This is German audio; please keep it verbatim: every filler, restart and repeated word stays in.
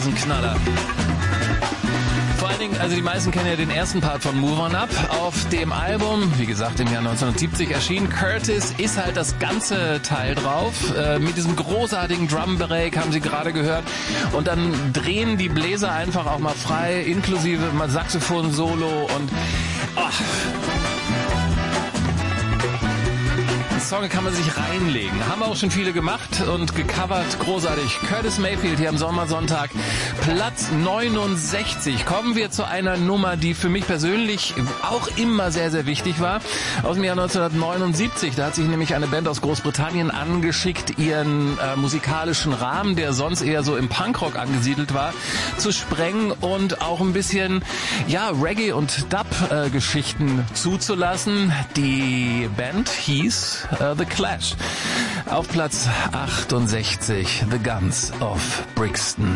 ein Knaller. Vor allen Dingen, also die meisten kennen ja den ersten Part von Move On Up. Auf dem Album, wie gesagt, im Jahr neunzehnhundertsiebzig erschienen, Curtis ist halt das ganze Teil drauf. Äh, mit diesem großartigen Drum Break haben Sie gerade gehört. Und dann drehen die Bläser einfach auch mal frei, inklusive mal Saxophon-Solo und... Oh. Song kann man sich reinlegen. Haben auch schon viele gemacht und gecovert. Großartig. Curtis Mayfield hier am Sommersonntag. Platz neunundsechzig. Kommen wir zu einer Nummer, die für mich persönlich auch immer sehr, sehr wichtig war. Aus dem Jahr neunzehnhundertneunundsiebzig. Da hat sich nämlich eine Band aus Großbritannien angeschickt, ihren äh, musikalischen Rahmen, der sonst eher so im Punkrock angesiedelt war, zu sprengen und auch ein bisschen, ja, Reggae- und Dub-Geschichten äh, zuzulassen. Die Band hieß Uh, The Clash. Auf Platz achtundsechzig, The Guns of Brixton.